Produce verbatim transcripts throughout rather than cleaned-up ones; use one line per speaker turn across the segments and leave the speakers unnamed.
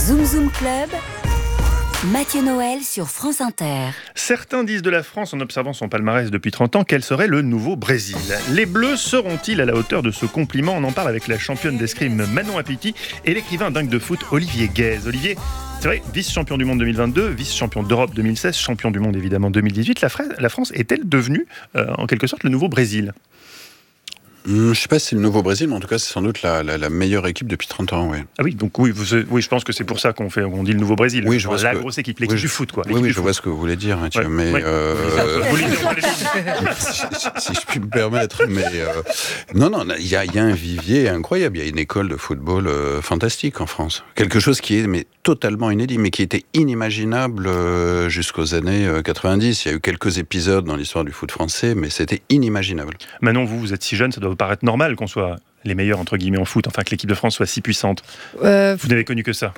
Zoom Zoom Club, Mathieu Noël sur France Inter.
Certains disent de la France, en observant son palmarès depuis trente ans, qu'elle serait le nouveau Brésil. Les Bleus seront-ils à la hauteur de ce compliment ? On en parle avec la championne d'escrime Manon Apiti et l'écrivain dingue de foot Olivier Guèze. Olivier, c'est vrai, vice-champion du monde deux mille vingt-deux, vice-champion d'Europe deux mille seize, champion du monde évidemment deux mille dix-huit, la, Fra- la France est-elle devenue euh, en quelque sorte le nouveau Brésil ?
Hum, je ne sais pas si c'est le nouveau Brésil, mais en tout cas, c'est sans doute la, la, la meilleure équipe depuis trente ans. Oui.
Ah oui, donc oui, vous, oui, je pense que c'est pour ça qu'on fait, on dit le nouveau Brésil.
Oui, je vois
la
ce que...
grosse équipe, l'équipe
oui,
du foot, quoi.
Oui, oui, je
foot.
vois ce que vous voulez dire, Mathieu,
ouais,
mais
ouais.
euh...
Vous lisez,
si, si je puis me permettre, mais euh... non, non, il y a, y a un vivier incroyable. Il y a une école de football euh, fantastique en France. Quelque chose qui est mais totalement inédit, mais qui était inimaginable euh, jusqu'aux années euh, quatre-vingt-dix. Il y a eu quelques épisodes dans l'histoire du foot français, mais c'était inimaginable.
Manon, vous, vous êtes si jeune, ça doit vous paraître normal qu'on soit les meilleurs entre guillemets en foot, enfin que l'équipe de France soit si puissante. Euh, vous n'avez connu que ça.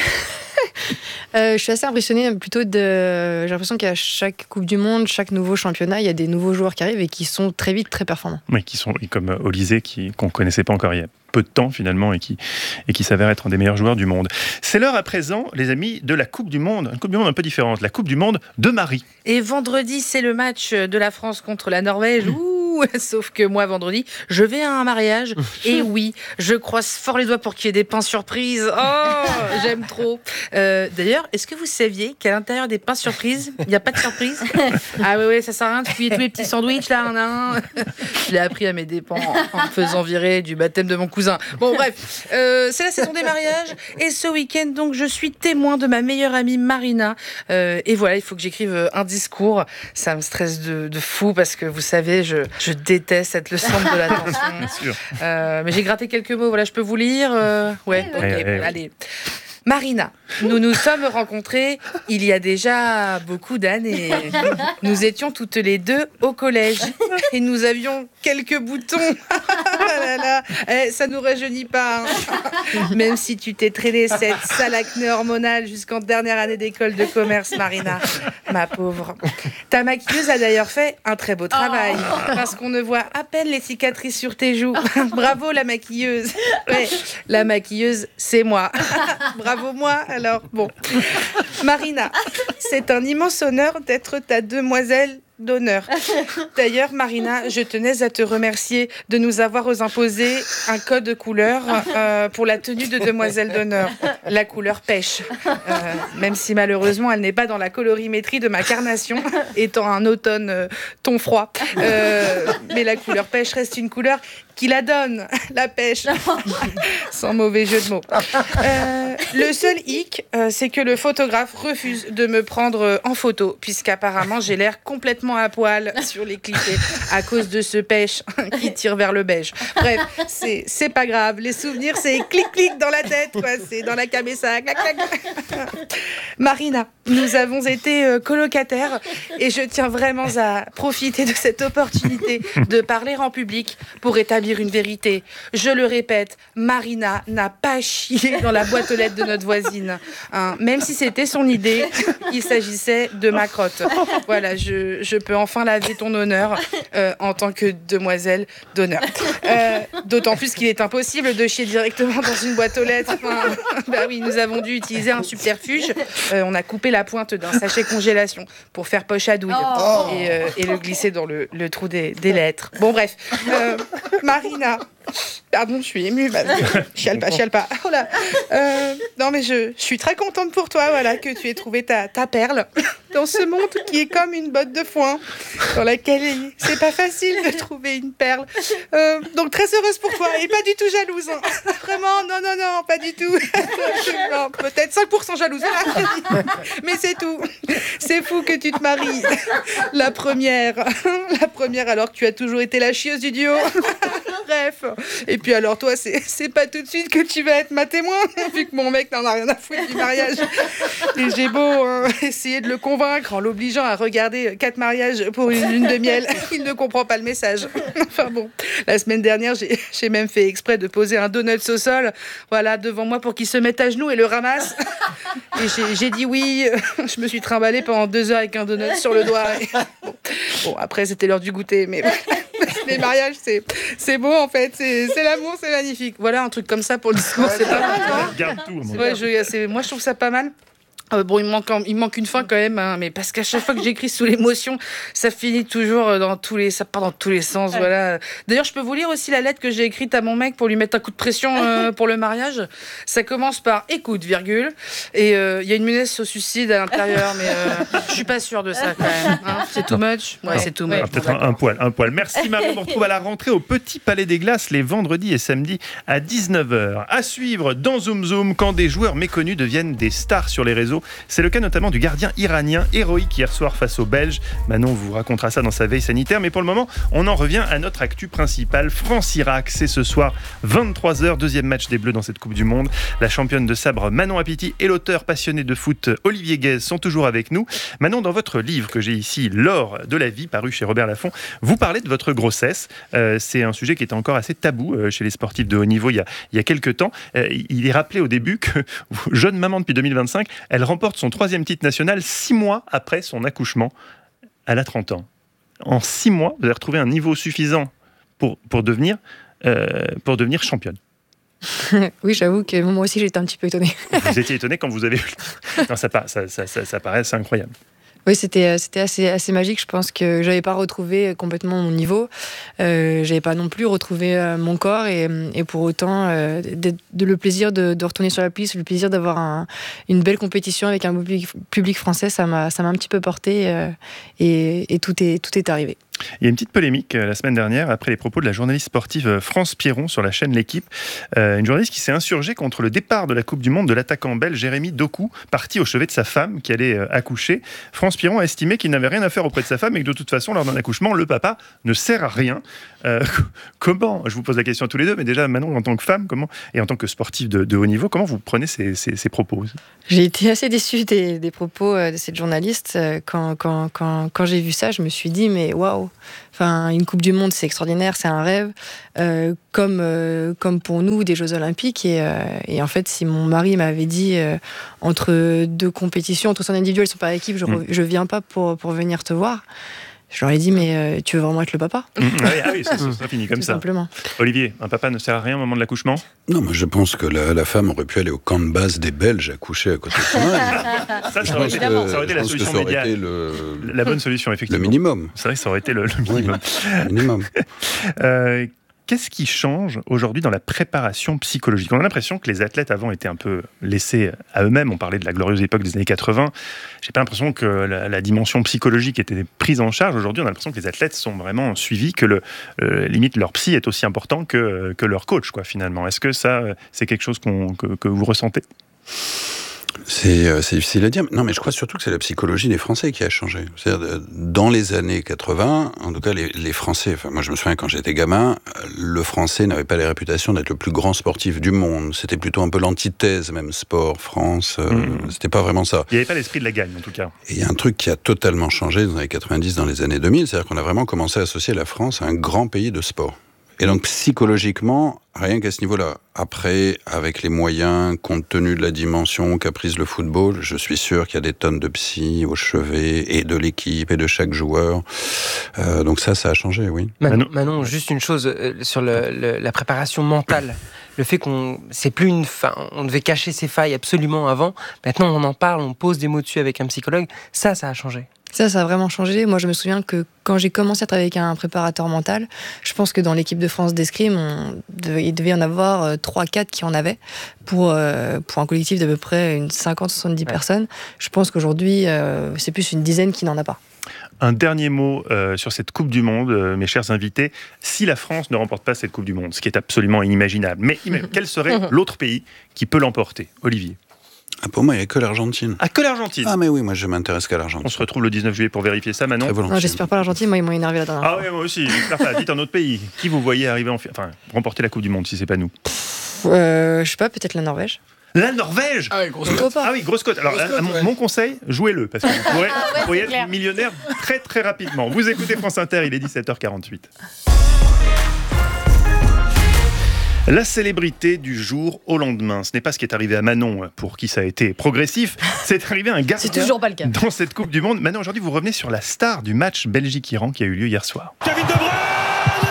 euh, je suis assez impressionnée plutôt de. J'ai l'impression qu'à chaque Coupe du Monde, chaque nouveau championnat, il y a des nouveaux joueurs qui arrivent et qui sont très vite très performants.
Oui, qui sont comme Olysée, qui qu'on connaissait pas encore il y a peu de temps finalement et qui et qui s'avère être un des meilleurs joueurs du monde. C'est l'heure à présent, les amis, de la Coupe du Monde, une Coupe du Monde un peu différente, la Coupe du Monde de Marie.
Et vendredi, c'est le match de la France contre la Norvège. Ouh, sauf que moi, vendredi, je vais à un mariage. Et oui, je croise fort les doigts pour qu'il y ait des pains surprises. Oh, j'aime trop. Euh, d'ailleurs, est-ce que vous saviez qu'à l'intérieur des pains surprises, il n'y a pas de surprise ? Ah oui, oui, ça sert à rien de fouiller tous les petits sandwichs là, un à un. Je l'ai appris à mes dépens en me faisant virer du baptême de mon cousin. Bon, bref, euh, c'est la saison des mariages. Et ce week-end, donc, je suis témoin de ma meilleure amie Marina. Euh, et voilà, il faut que j'écrive un discours. Ça me stresse de, de fou parce que vous savez, je, je déteste être le centre de l'attention.
Bien sûr.
Euh, mais j'ai gratté quelques mots. Voilà, je peux vous lire. Euh, ouais, ok,
ouais, ouais.
allez. Marina, nous nous sommes rencontrés il y a déjà beaucoup d'années. Nous étions toutes les deux au collège et nous avions quelques boutons. Ah là là, eh, ça nous rajeunit pas. Hein. Même si tu t'es traîné cette sale acné hormonale jusqu'en dernière année d'école de commerce, Marina, ma pauvre. Ta maquilleuse a d'ailleurs fait un très beau travail parce qu'on ne voit à peine les cicatrices sur tes joues. Bravo la maquilleuse. Ouais, la maquilleuse, c'est moi. Bravo. Bravo moi, alors bon. Marina, c'est un immense honneur d'être ta demoiselle d'honneur. D'ailleurs, Marina, je tenais à te remercier de nous avoir imposé un code couleur euh, pour la tenue de demoiselle d'honneur, la couleur pêche. Euh, même si malheureusement, elle n'est pas dans la colorimétrie de ma carnation, étant un automne euh, ton froid. Euh, mais la couleur pêche reste une couleur qui la donne, la pêche. Sans mauvais jeu de mots. Euh, le seul hic, euh, c'est que le photographe refuse de me prendre euh, en photo, puisqu'apparemment, j'ai l'air complètement à poil sur les clichés à cause de ce pêche qui tire vers le beige. Bref, c'est, c'est pas grave. Les souvenirs, c'est clic-clic dans la tête, quoi. C'est dans la cabessa. Clac, clac. Marina, nous avons été euh, colocataires et je tiens vraiment à profiter de cette opportunité de parler en public pour établir une vérité. Je le répète, Marina n'a pas chié dans la boîte aux lettres de notre voisine. Hein, même si c'était son idée, il s'agissait de ma crotte. Voilà, je, je peux enfin laver ton honneur euh, en tant que demoiselle d'honneur. Euh, d'autant plus qu'il est impossible de chier directement dans une boîte aux lettres. Enfin, bah oui, nous avons dû utiliser un subterfuge. Euh, on a coupé la pointe d'un sachet congélation pour faire poche à douille
oh.
et, euh, et le glisser dans le, le trou des, des lettres. Bon bref, euh, Marina, pardon, je suis émue, bah, chiale pas, chiale pas. Oh là. Euh, non mais je, je suis très contente pour toi, voilà, que tu aies trouvé ta, ta perle dans ce monde qui est comme une botte de foin, dans laquelle il, c'est pas facile de trouver une perle. Euh, donc très heureuse pour toi et pas du tout jalouse. Hein. Vraiment, non, non, non, pas du tout. Non, peut-être cinq pour cent jalouse. Mais c'est tout. C'est fou que tu te maries. La première. La première alors que tu as toujours été la chieuse du duo. Bref. Et puis alors toi, c'est, c'est pas tout de suite que tu vas être ma témoin, vu que mon mec n'en a rien à foutre du mariage. Et j'ai beau hein, essayer de le convaincre en l'obligeant à regarder quatre mariages pour une lune de miel, il ne comprend pas le message. Enfin bon, la semaine dernière, j'ai, j'ai même fait exprès de poser un donut au sol, voilà, devant moi pour qu'il se mette à genoux et le ramasse. Et j'ai, j'ai dit oui, je me suis trimballée pendant deux heures avec un donut sur le doigt. Et bon. Bon, après, c'était l'heure du goûter, mais... Les mariages, c'est, c'est beau en fait, c'est, c'est l'amour, c'est magnifique. Voilà, un truc comme ça pour le discours, c'est pas mal.
Garde tout. Mon
Ouais, je, c'est, moi, je trouve ça pas mal. Euh, bon, il manque, il manque une fin quand même, hein, mais parce qu'à chaque fois que j'écris sous l'émotion, ça finit toujours dans tous les, ça part dans tous les sens, ouais. Voilà. D'ailleurs, je peux vous lire aussi la lettre que j'ai écrite à mon mec pour lui mettre un coup de pression euh, pour le mariage. Ça commence par écoute, virgule, et il euh, y a une menace au suicide à l'intérieur, mais euh, je suis pas sûre de ça quand même. Hein. C'est too much. Ouais, c'est too much.
Ah, peut-être un, un poil, un poil. Merci Marie. On vous retrouve à la rentrée au Petit Palais des Glaces les vendredis et samedis à dix-neuf heures. À suivre dans Zoom Zoom quand des joueurs méconnus deviennent des stars sur les réseaux. C'est le cas notamment du gardien iranien héroïque hier soir face aux Belges. Manon vous racontera ça dans sa veille sanitaire. Mais pour le moment, on en revient à notre actu principale. France-Irak, c'est ce soir vingt-trois heures, deuxième match des Bleus dans cette Coupe du Monde. La championne de sabre Manon Apiti et l'auteur passionné de foot Olivier Guèze sont toujours avec nous. Manon, dans votre livre que j'ai ici, L'or de la vie, paru chez Robert Laffont, vous parlez de votre grossesse. Euh, c'est un sujet qui était encore assez tabou euh, chez les sportifs de haut niveau il y a, il y a quelques temps. Euh, il est rappelé au début que, jeune maman depuis deux mille vingt-cinq, elle remporte son troisième titre national six mois après son accouchement. Elle a trente ans. En six mois, vous avez retrouvé un niveau suffisant pour, pour, devenir, euh, pour devenir championne.
Oui, j'avoue que moi aussi j'étais un petit peu étonnée.
Vous étiez étonnée quand vous avez... Non, ça, ça, ça, ça, ça paraît assez incroyable.
Oui, c'était, c'était assez, assez magique. Je pense que je n'avais pas retrouvé complètement mon niveau. Euh, je n'avais pas non plus retrouvé euh, mon corps. Et, et pour autant, euh, de, de le plaisir de, de retourner sur la piste, le plaisir d'avoir un, une belle compétition avec un public, public français, ça m'a, ça m'a un petit peu porté. Euh, et et tout, est, tout est arrivé.
Il y a une petite polémique euh, la semaine dernière après les propos de la journaliste sportive France Pierron sur la chaîne L'Équipe. Euh, une journaliste qui s'est insurgée contre le départ de la Coupe du Monde de l'attaquant belge Jérémy Doku, parti au chevet de sa femme qui allait euh, accoucher. France Pierron a estimé qu'il n'avait rien à faire auprès de sa femme et que de toute façon, lors d'un accouchement, le papa ne sert à rien. Euh, comment, je vous pose la question à tous les deux, mais déjà Manon, en tant que femme comment, et en tant que sportive de, de haut niveau, comment vous prenez ces, ces, ces propos ?
J'ai été assez déçue des, des propos de cette journaliste. Quand, quand, quand, quand j'ai vu ça, je me suis dit, mais waouh! Enfin, une Coupe du Monde, c'est extraordinaire, c'est un rêve, euh, comme, euh, comme pour nous, des Jeux Olympiques. Et, euh, et en fait, si mon mari m'avait dit, euh, entre deux compétitions, entre son individuel et son par équipe, je ne mmh. viens pas pour, pour venir te voir, je leur ai dit, mais euh, tu veux vraiment être le papa ?
Mmh. Ah oui, ah oui ça, ça sera fini comme
Tout
ça.
Simplement.
Olivier, un papa ne sert à rien au moment de l'accouchement ?
Non, moi je pense que la, la femme aurait pu aller au camp de base des Belges accoucher à côté de son mari.
Ça, ça aurait été, ça aurait été la solution
ça aurait
médiane.
été le...
La bonne solution, effectivement.
Le minimum.
C'est vrai que ça aurait été le, le minimum.
Oui, le minimum.
euh, Qu'est-ce qui change aujourd'hui dans la préparation psychologique ? On a l'impression que les athlètes avant étaient un peu laissés à eux-mêmes. On parlait de la glorieuse époque des années quatre-vingts. J'ai pas l'impression que la, la dimension psychologique était prise en charge. Aujourd'hui, on a l'impression que les athlètes sont vraiment suivis, que le, euh, limite leur psy est aussi important que, que leur coach, quoi, finalement. Est-ce que ça, c'est quelque chose qu'on, que, que vous ressentez ?
C'est, c'est difficile à dire. Non, mais je crois surtout que c'est la psychologie des Français qui a changé. C'est-à-dire, dans les années quatre-vingts, en tout cas, les, les Français, enfin, moi je me souviens quand j'étais gamin, le Français n'avait pas la réputation d'être le plus grand sportif du monde. C'était plutôt un peu l'antithèse, même sport, France, euh, mmh. c'était pas vraiment ça.
Il n'y avait pas l'esprit de la gagne, en tout cas.
Et il y a un truc qui a totalement changé dans les années quatre-vingt-dix, dans les années deux mille, c'est-à-dire qu'on a vraiment commencé à associer la France à un grand pays de sport. Et donc, psychologiquement, rien qu'à ce niveau-là. Après, avec les moyens, compte tenu de la dimension qu'a prise le football, je suis sûr qu'il y a des tonnes de psy au chevet, et de l'équipe, et de chaque joueur. Euh, donc ça, ça a changé, oui.
Manon, Manon juste une chose euh, sur le, le, la préparation mentale. Le fait qu'on, c'est plus une fin, on devait cacher ses failles absolument avant. Maintenant, on en parle, on pose des mots dessus avec un psychologue. Ça, ça a changé.
Ça, ça a vraiment changé. Moi, je me souviens que quand j'ai commencé à travailler avec un préparateur mental, je pense que dans l'équipe de France d'escrime, on devait, il devait y en avoir trois quatre qui en avaient pour, euh, pour un collectif d'à peu près une cinquante à soixante-dix ouais. personnes. Je pense qu'aujourd'hui, euh, c'est plus une dizaine qui n'en a pas.
Un dernier mot euh, sur cette Coupe du Monde, euh, mes chers invités. Si la France ne remporte pas cette Coupe du Monde, ce qui est absolument inimaginable, mais quel serait l'autre pays qui peut l'emporter ? Olivier ?
Ah, pour moi, il n'y a que l'Argentine.
Ah, que l'Argentine ?
Ah, mais oui, moi, je m'intéresse qu'à l'Argentine.
On se retrouve le dix-neuf juillet pour vérifier ça, Manon.
Non, j'espère pas l'Argentine, moi, ils m'ont énervé la dernière
ah,
fois.
Ah oui, moi aussi, j'espère pas. Dites un autre pays. Qui vous voyez arriver en... Enfin, remporter la Coupe du Monde, si c'est pas nous ?
euh, Je sais pas, peut-être la Norvège.
La Norvège ?
Ah oui, grosse cote.
Ah oui, grosse cote. Alors,
grosse cote,
mon,
ouais.
mon conseil, jouez-le, parce que vous pourrez,
Ah ouais,
vous pourrez être
clair.
millionnaire très très rapidement. Vous écoutez France Inter, il est dix-sept heures quarante-huit. La célébrité du jour au lendemain. Ce n'est pas ce qui est arrivé à Manon, pour qui ça a été progressif. C'est arrivé à un gardien.
C'est toujours pas le cas.
Dans cette Coupe du Monde. Manon, aujourd'hui, vous revenez sur la star du match Belgique-Iran qui a eu lieu hier soir.
Kevin De Bruyne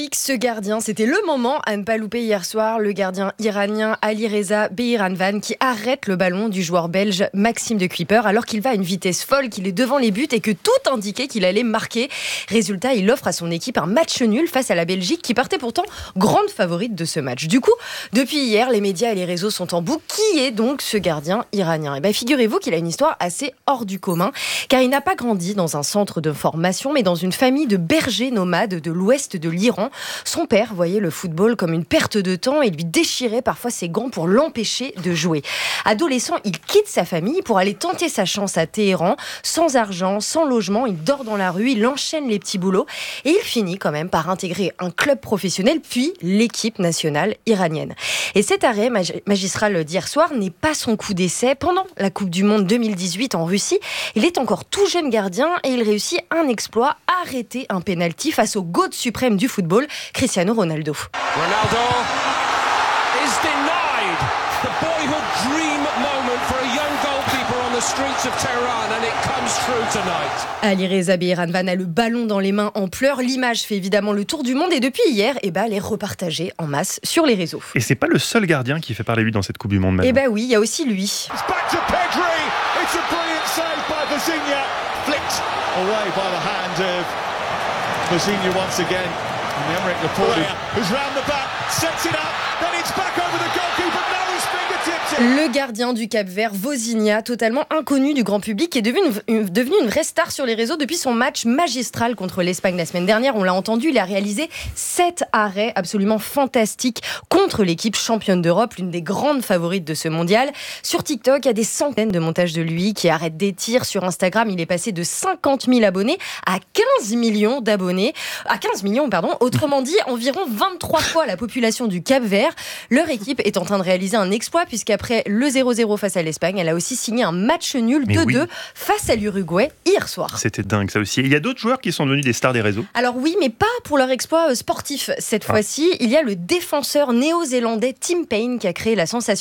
héroïque ce gardien, c'était le moment à ne pas louper hier soir, le gardien iranien Alireza Behiranvan qui arrête le ballon du joueur belge Maxime de Cuypers alors qu'il va à une vitesse folle, qu'il est devant les buts et que tout indiquait qu'il allait marquer. Résultat, il offre à son équipe un match nul face à la Belgique qui partait pourtant grande favorite de ce match. Du coup, depuis hier, les médias et les réseaux sont en boucle. Qui est donc ce gardien iranien ? Eh bien, figurez-vous qu'il a une histoire assez hors du commun, car il n'a pas grandi dans un centre de formation, mais dans une famille de bergers nomades de l'ouest de l'Iran. Son père voyait le football comme une perte de temps et lui déchirait parfois ses gants pour l'empêcher de jouer. Adolescent, il quitte sa famille pour aller tenter sa chance à Téhéran. Sans argent, sans logement, il dort dans la rue, il enchaîne les petits boulots et il finit quand même par intégrer un club professionnel, puis l'équipe nationale iranienne. Et cet arrêt mag- magistral d'hier soir n'est pas son coup d'essai. Pendant la Coupe du Monde deux mille dix-huit en Russie, il est encore tout jeune gardien et il réussit un exploit, arrêter un pénalty face au GOAT suprême du football, Cristiano Ronaldo.
Ronaldo is denied the boyhood dream moment for a young goalkeeper on the streets of Tehran and it comes true tonight.
Alireza Behiranvan a le ballon dans les mains en pleurs. L'image fait évidemment le tour du monde et depuis hier, eh ben, elle est repartagée en masse sur les réseaux.
Et c'est pas le seul gardien qui fait parler lui dans cette Coupe du Monde maintenant.
Eh ben oui, il y a aussi lui.
It's back to Pedri. It's a brilliant save by Vizinha. Flicked away by the hand of Vizinha once again. And Emerick Laporte, who's round the back, sets it up, then it's back over the goalkeeper, now his fingertips it.
Le gardien du Cap-Vert, Vozinha, totalement inconnu du grand public, est devenu une, une, devenu une vraie star sur les réseaux depuis son match magistral contre l'Espagne la semaine dernière. On l'a entendu, il a réalisé sept arrêts absolument fantastiques contre l'équipe championne d'Europe, l'une des grandes favorites de ce mondial. Sur TikTok, il y a des centaines de montages de lui qui arrêtent des tirs. Sur Instagram, il est passé de cinquante mille abonnés à quinze millions d'abonnés. À quinze millions, pardon. Autrement dit, environ vingt-trois fois la population du Cap-Vert. Leur équipe est en train de réaliser un exploit puisqu'après le zéro zéro face à l'Espagne, elle a aussi signé un match nul deux deux oui. face à l'Uruguay hier soir.
C'était dingue ça aussi. Et il y a d'autres joueurs qui sont devenus des stars des réseaux ?
Alors oui, mais pas pour leur exploit sportif cette ah. fois-ci. Il y a le défenseur néo-zélandais Tim Payne qui a créé la sensation